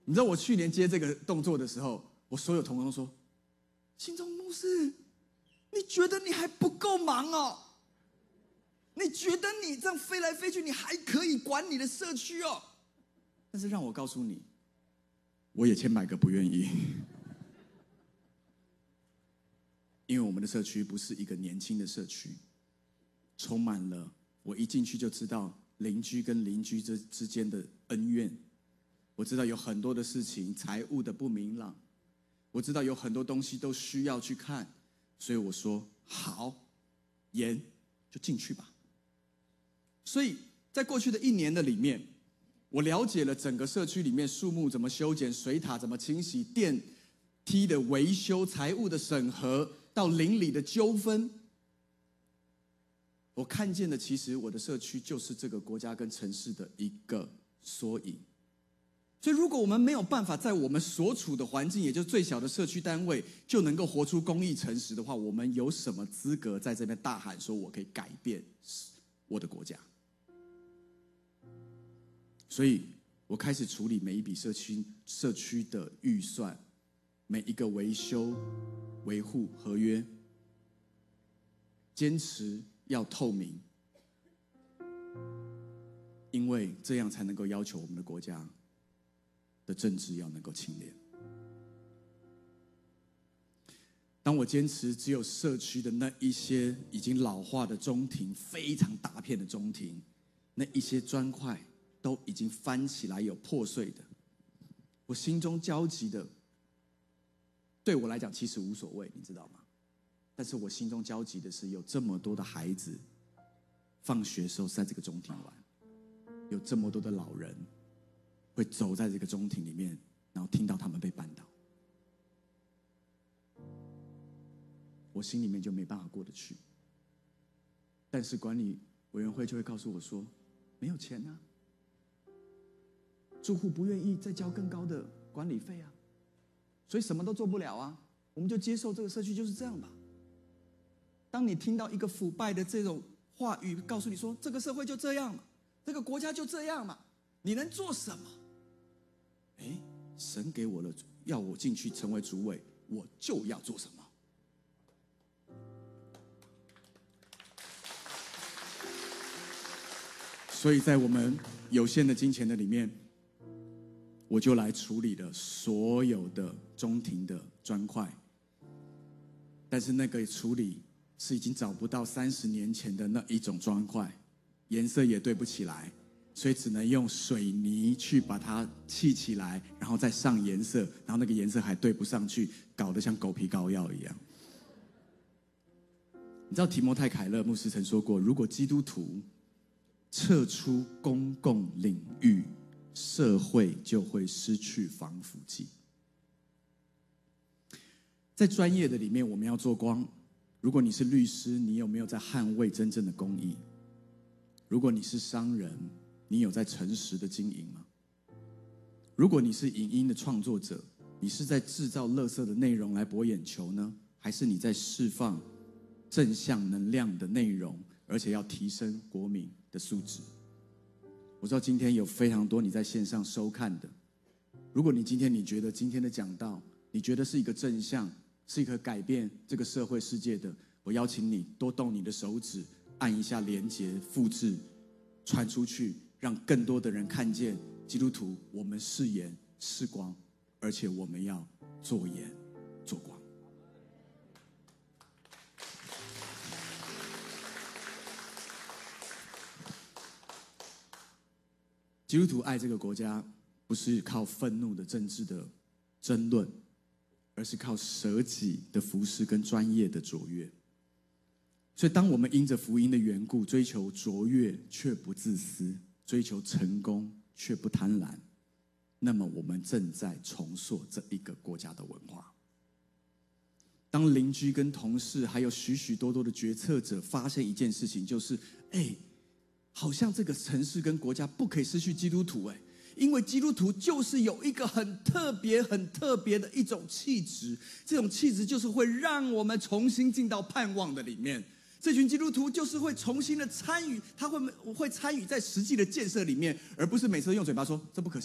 你知道我去年接这个动作的时候，我所有同工都说：“信忠牧师，你觉得你还不够忙哦？你觉得你这样飞来飞去，你还可以管你的社区哦？”但是让我告诉你，我也千百个不愿意，因为我们的社区不是一个年轻的社区，充满了我一进去就知道邻居跟邻居之间的恩怨。我知道有很多的事情，财务的不明朗，我知道有很多东西都需要去看，所以我说好，严就进去吧。所以在过去的1年的里面，我了解了整个社区里面树木怎么修剪、水塔怎么清洗、电梯的维修、财务的审核，到邻里的纠纷。我看见的其实我的社区就是这个国家跟城市的一个缩影。所以如果我们没有办法在我们所处的环境，也就是最小的社区单位，就能够活出公义诚实的话，我们有什么资格在这边大喊说我可以改变我的国家？所以我开始处理每一笔社区的预算，每一个维修、维护合约，坚持要透明，因为这样才能够要求我们的国家的政治要能够清廉。当我坚持只有社区的那一些已经老化的中庭，非常大片的中庭，那一些砖块都已经翻起来有破碎的，我心中焦急的，对我来讲其实无所谓，你知道吗？但是我心中焦急的是，有这么多的孩子放学的时候在这个中庭玩，有这么多的老人会走在这个中庭里面，然后听到他们被绊倒，我心里面就没办法过得去。但是管理委员会就会告诉我说，没有钱啊，住户不愿意再交更高的管理费啊，所以什么都做不了啊，我们就接受这个社区就是这样吧。当你听到一个腐败的这种话语告诉你说，这个社会就这样嘛，这个国家就这样嘛，你能做什么？神给我了，要我进去成为主委，我就要做什么。所以在我们有限的金钱的里面，我就来处理了所有的中庭的砖块。但是那个处理是已经找不到30年前的那一种砖块，颜色也对不起来，所以只能用水泥去把它砌起来，然后再上颜色，然后那个颜色还对不上去，搞得像狗皮膏药一样。你知道提摩太凯勒牧师曾说过，如果基督徒撤出公共领域，社会就会失去防腐剂。在专业的里面，我们要做光。如果你是律师，你有没有在捍卫真正的公义？如果你是商人，你有在诚实的经营吗？如果你是影音的创作者，你是在制造垃圾的内容来博眼球呢，还是你在释放正向能量的内容，而且要提升国民的素质？我知道今天有非常多你在线上收看的，如果你今天你觉得今天的讲道，你觉得是一个正向，是一个改变这个社会世界的，我邀请你多动你的手指，按一下连结，复制，传出去，让更多的人看见基督徒，我们是盐是光，而且我们要做盐做光。基督徒爱这个国家，不是靠愤怒的政治的争论，而是靠舍己的服事跟专业的卓越。所以当我们因着福音的缘故，追求卓越却不自私，追求成功却不贪婪，那么我们正在重塑这一个国家的文化。当邻居跟同事还有许许多多的决策者发现一件事情，就是好像这个城市跟国家不可以失去基督徒，因为基督徒就是有一个很特别的一种气质，这种气质就是会让我们重新进到盼望的里面。这群基督徒就是会重新的参与，他会参与在实际的建设里面，而不是每次用嘴巴说这不可